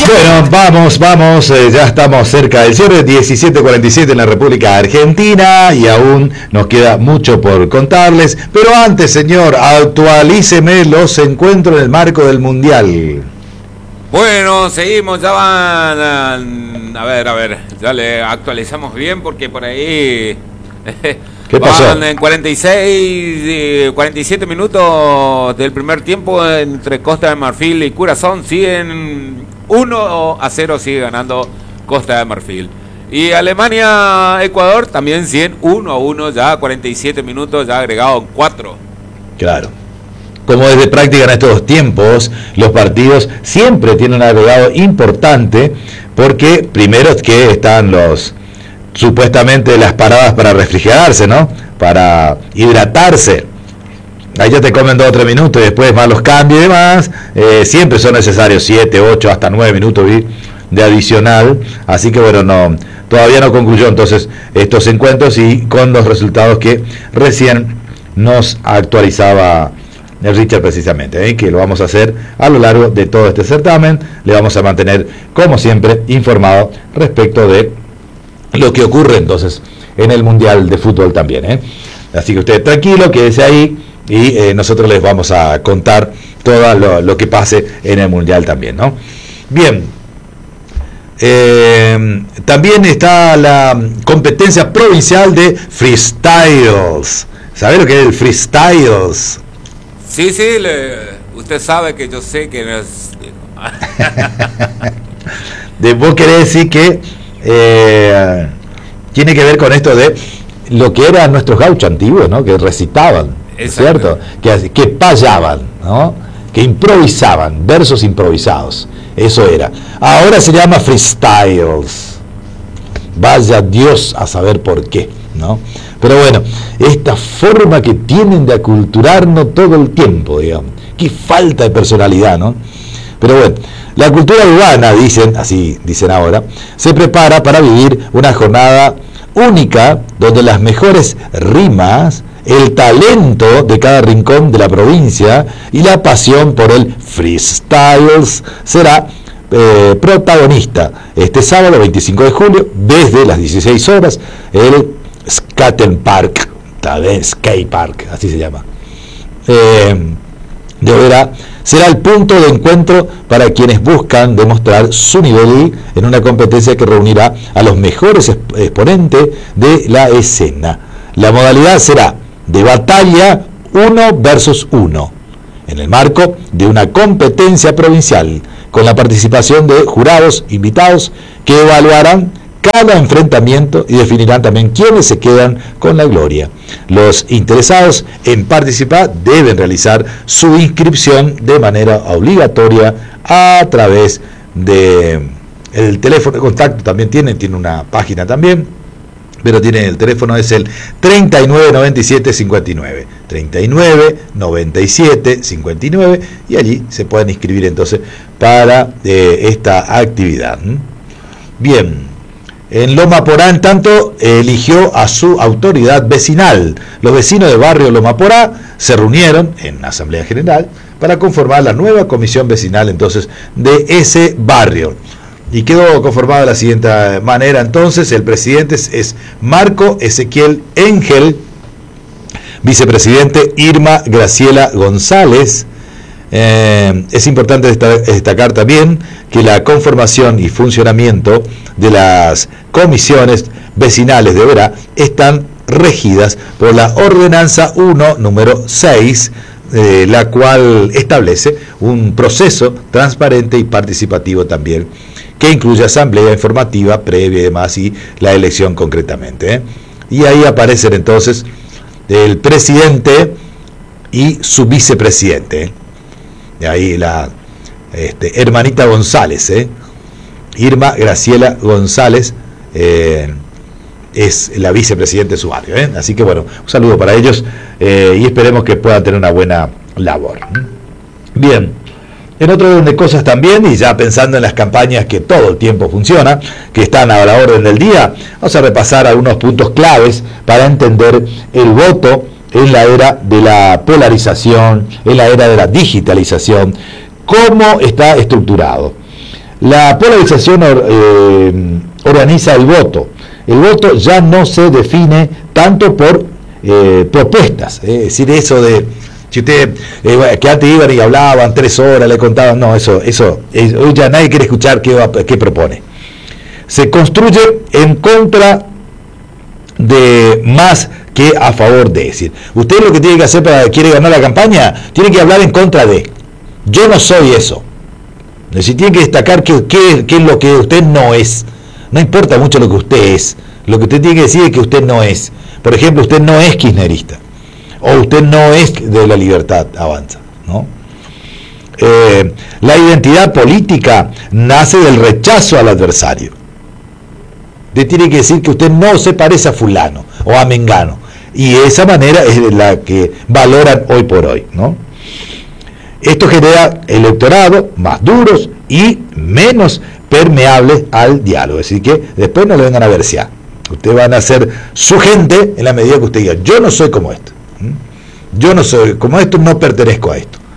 Bueno, vamos, ya estamos cerca del cierre, 17:47 en la República Argentina y aún nos queda mucho por contarles, pero antes, señor, actualíceme los encuentros en el marco del Mundial. Bueno, seguimos, ya van, a ver, ya le actualizamos bien porque por ahí ¿Qué pasó? van en 47 minutos del primer tiempo entre Costa de Marfil y Curazao, siguen 1-0, sigue ganando Costa de Marfil. Y Alemania-Ecuador también siguen 1-1, ya 47 minutos, ya agregado en 4. Claro. Como es de práctica en estos tiempos, los partidos siempre tienen un agregado importante, porque primero es que están supuestamente las paradas para refrigerarse, ¿no? Para hidratarse. Ahí ya te comen 2 o 3 minutos y después más los cambios y demás. Siempre son necesarios 7, 8, hasta 9 minutos de adicional. Así que bueno, todavía no concluyó entonces estos encuentros y con los resultados que recién nos actualizaba Richard precisamente, que lo vamos a hacer a lo largo de todo este certamen. Le vamos a mantener, como siempre, informado respecto de lo que ocurre entonces en el Mundial de Fútbol también. Así que usted tranquilo, quédese ahí y nosotros les vamos a contar todo lo que pase en el Mundial también, ¿no? Bien. También está la competencia provincial de freestyles. ¿Sabe lo que es el freestyles? Sí, usted sabe que yo sé que no es... Vos querés decir que tiene que ver con esto de lo que eran nuestros gauchos antiguos, ¿no? Que recitaban, ¿cierto? Que payaban, ¿no? Que improvisaban, versos improvisados. Eso era. Ahora se llama freestyles. Vaya Dios a saber por qué, ¿no? Pero bueno, esta forma que tienen de aculturarnos todo el tiempo, digamos. Qué falta de personalidad, ¿no? Pero bueno, la cultura urbana, así dicen ahora, se prepara para vivir una jornada única donde las mejores rimas, el talento de cada rincón de la provincia y la pasión por el freestyles será protagonista este sábado 25 de julio desde las 16 horas el Skaten Park, Skate Park, así se llama. Será el punto de encuentro para quienes buscan demostrar su nivel en una competencia que reunirá a los mejores exponentes de la escena. La modalidad será de batalla 1 versus 1, en el marco de una competencia provincial, con la participación de jurados invitados que evaluarán cada enfrentamiento y definirán también quiénes se quedan con la gloria. Los interesados en participar deben realizar su inscripción de manera obligatoria a través de el teléfono de contacto. También tiene una página también, pero el teléfono es el 399759, 399759, y allí se pueden inscribir entonces para esta actividad. Bien. En Loma Porá, en tanto, eligió a su autoridad vecinal. Los vecinos del barrio Loma Porá se reunieron en Asamblea General para conformar la nueva comisión vecinal entonces de ese barrio. Y quedó conformada de la siguiente manera entonces: el presidente es Marco Ezequiel Engel, vicepresidente Irma Graciela González. Es importante destacar también que la conformación y funcionamiento de las comisiones vecinales de Oberá están regidas por la Ordenanza 1, número 6, la cual establece un proceso transparente y participativo también, que incluye asamblea informativa previa y demás, y la elección concretamente. Y ahí aparecen entonces el presidente y su vicepresidente. De ahí la hermanita González, Irma Graciela González, es la vicepresidenta de su barrio. Así que bueno, un saludo para ellos y esperemos que puedan tener una buena labor. Bien, en otro orden de cosas también, y ya pensando en las campañas que todo el tiempo funcionan, que están a la orden del día, vamos a repasar algunos puntos claves para entender el voto en la era de la polarización, en la era de la digitalización, cómo está estructurado. La polarización organiza el voto. El voto ya no se define tanto por propuestas, es decir, eso de si usted que antes iban y hablaban 3 horas, le contaban, no, eso hoy ya nadie quiere escuchar qué propone. Se construye en contra de más que a favor de. Es decir, usted lo que tiene que hacer para quiere ganar la campaña, tiene que hablar en contra de. Yo no soy eso. Es decir, tiene que destacar qué es lo que usted no es. No importa mucho lo que usted es. Lo que usted tiene que decir es que usted no es. Por ejemplo, usted no es kirchnerista. O usted no es de La Libertad Avanza, ¿no? La identidad política nace del rechazo al adversario. Usted tiene que decir que usted no se parece a fulano o a mengano. Y esa manera es la que valoran hoy por hoy, ¿no? Esto genera electorado más duros y menos permeables al diálogo. Es decir, que después no le vengan a versear. Ustedes van a ser su gente en la medida que usted diga, yo no soy como esto. Yo no soy como esto, no pertenezco a esto.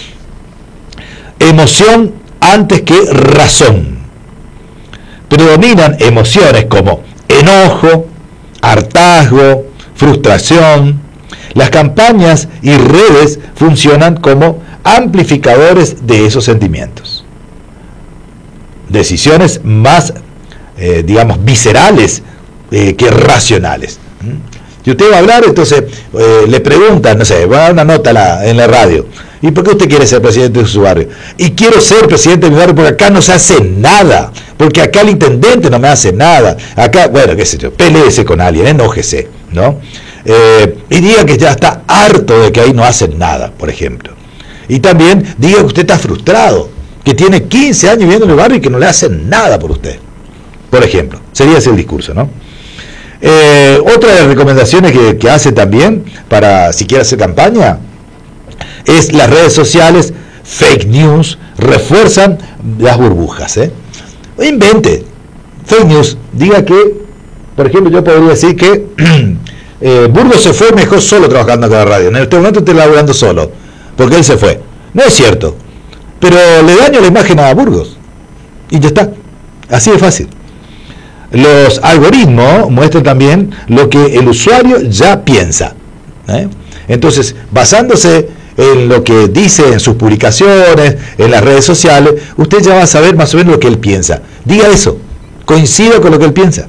Emoción antes que razón. Predominan emociones como enojo, hartazgo, frustración. Las campañas y redes funcionan como amplificadores de esos sentimientos. Decisiones más, viscerales que racionales. Si usted va a hablar, entonces le preguntan, no sé, va a dar una nota en la radio. ¿Y por qué usted quiere ser presidente de su barrio? Y quiero ser presidente de mi barrio porque acá no se hace nada. Porque acá el intendente no me hace nada. Acá, bueno, qué sé yo, peleese con alguien, enójese, ¿no? Y diga que ya está harto de que ahí no hacen nada, por ejemplo. Y también diga que usted está frustrado, que tiene 15 años viviendo en el barrio y que no le hacen nada por usted. Por ejemplo, sería ese el discurso, ¿no? Otra de las recomendaciones que hace también para si quiere hacer campaña es las redes sociales, fake news, refuerzan las burbujas. Invente fake news, diga que, por ejemplo, yo podría decir que Burgos se fue mejor solo trabajando con la radio. En este momento está laburando solo, porque él se fue. No es cierto, pero le daño la imagen a Burgos y ya está, así de fácil. Los algoritmos muestran también lo que el usuario ya piensa. Entonces, basándose en lo que dice en sus publicaciones, en las redes sociales, usted ya va a saber más o menos lo que él piensa. Diga eso, coincida con lo que él piensa.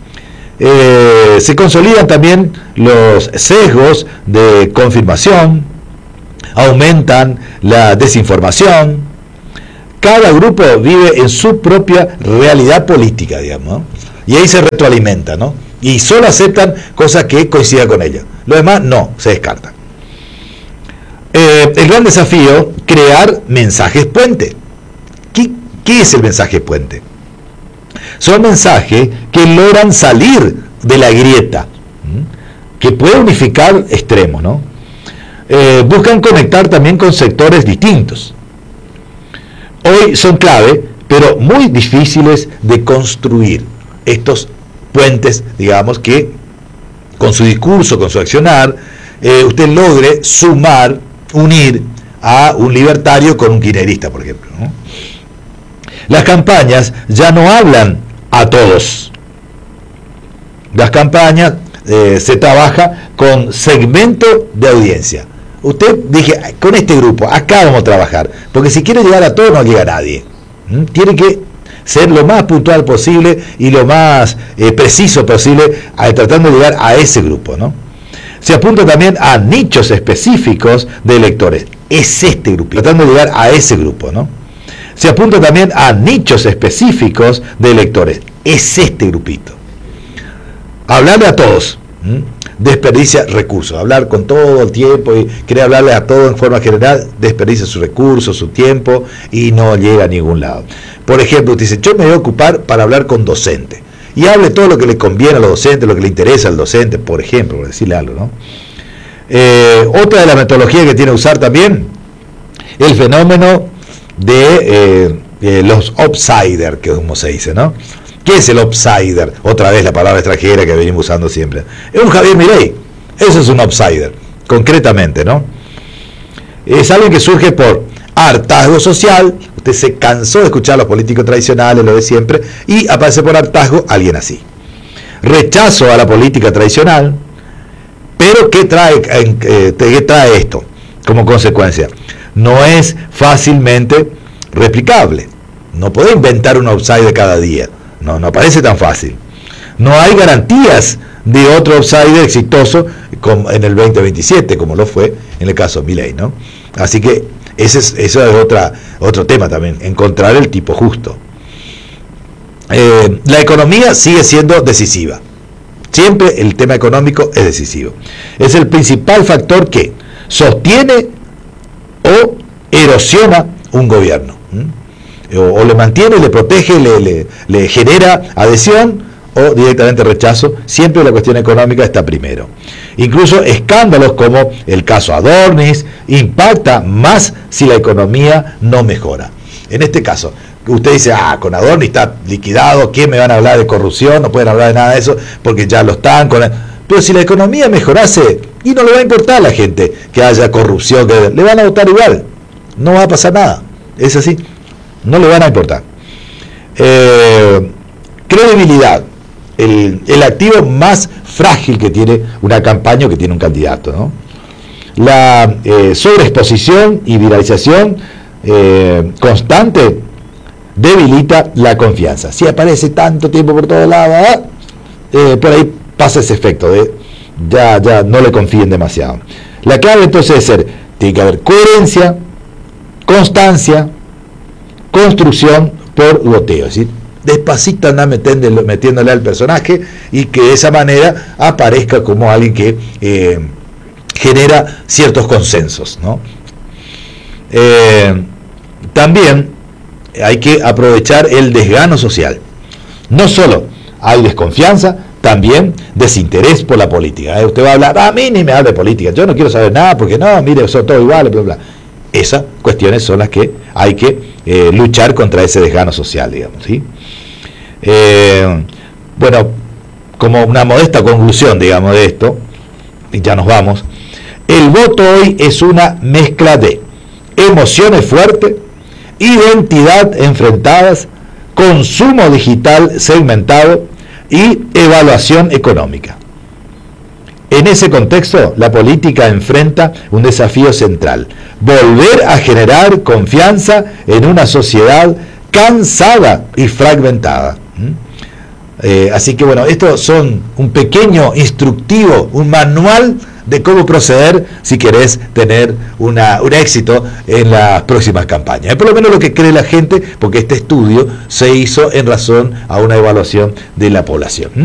Se consolidan también los sesgos de confirmación, aumentan la desinformación. Cada grupo vive en su propia realidad política, digamos, ¿no? Y ahí se retroalimenta, ¿no? Y solo aceptan cosas que coincidan con ellos. Lo demás no, se descarta. El gran desafío, crear mensajes puente. ¿Qué es el mensaje puente? Son mensajes que logran salir de la grieta, que puede unificar extremos, ¿no? Buscan conectar también con sectores distintos. Hoy son clave, pero muy difíciles de construir estos puentes, digamos, que con su discurso, con su accionar, usted logre sumar, unir a un libertario con un kirchnerista, por ejemplo, ¿no? Las campañas ya no hablan a todos. Las campañas se trabaja con segmento de audiencia. Usted dije, con este grupo, acá vamos a trabajar, porque si quiere llegar a todos no llega nadie. Tiene que ser lo más puntual posible y lo más preciso posible, tratando de llegar a ese grupo, ¿no? Se apunta también a nichos específicos de electores. Es este grupo, tratando de llegar a ese grupo, ¿no? Se apunta también a nichos específicos de electores. Es este grupito. Hablarle a todos. Desperdicia recursos. Hablar con todo el tiempo y querer hablarle a todos en forma general, desperdicia sus recursos, su tiempo y no llega a ningún lado. Por ejemplo, usted dice, yo me voy a ocupar para hablar con docentes. Y hable todo lo que le conviene a los docentes, lo que le interesa al docente, por ejemplo, por decirle algo, ¿no? Otra de las metodologías que tiene que usar también, el fenómeno de los outsiders, que como se dice, ¿no? ¿Qué es el outsider? Otra vez la palabra extranjera que venimos usando siempre. Es un Javier Milei, eso es un outsider, concretamente, ¿no? Es alguien que surge por hartazgo social, usted se cansó de escuchar a los políticos tradicionales, lo de siempre, y aparece por hartazgo alguien así. Rechazo a la política tradicional, pero ¿qué trae esto como consecuencia? No es fácilmente replicable. No puede inventar un outsider cada día. No parece tan fácil. No hay garantías de otro outsider exitoso como en el 2027, como lo fue en el caso de Milei, ¿no? Así que eso es otro tema también, encontrar el tipo justo. La economía sigue siendo decisiva. Siempre el tema económico es decisivo. Es el principal factor que sostiene o erosiona un gobierno. O le mantiene, le protege, le genera adhesión o directamente rechazo. Siempre la cuestión económica está primero. Incluso escándalos como el caso Adornis impacta más si la economía no mejora. En este caso, usted dice, con Adornis está liquidado, ¿quién me van a hablar de corrupción? No pueden hablar de nada de eso porque ya lo están. Pero si la economía mejorase, y no le va a importar a la gente que haya corrupción, le van a votar igual. No va a pasar nada. Es así. No le van a importar. Credibilidad. El activo más frágil que tiene una campaña o que tiene un candidato, ¿no? La sobreexposición y viralización constante debilita la confianza. Si aparece tanto tiempo por todos lados, por ahí pasa ese efecto de ya no le confíen demasiado. La clave entonces tiene que haber coherencia, constancia, construcción por goteo, es decir, despacito andar metiéndole al personaje y que de esa manera aparezca como alguien que genera ciertos consensos, ¿no? También hay que aprovechar el desgano social. No solo hay desconfianza, también desinterés por la política. Usted va a hablar, a mí ni me habla de política, yo no quiero saber nada porque no, mire, son todos iguales, bla, bla. Esas cuestiones son las que hay que luchar contra ese desgano social, digamos, ¿sí? Bueno, como una modesta conclusión, digamos, de esto, y ya nos vamos, el voto hoy es una mezcla de emociones fuertes, identidad enfrentadas, consumo digital segmentado y evaluación económica. En ese contexto, la política enfrenta un desafío central: volver a generar confianza en una sociedad cansada y fragmentada. Así que bueno, estos son un pequeño instructivo, un manual de cómo proceder si querés tener un éxito en las próximas campañas. Es por lo menos lo que cree la gente, porque este estudio se hizo en razón a una evaluación de la población.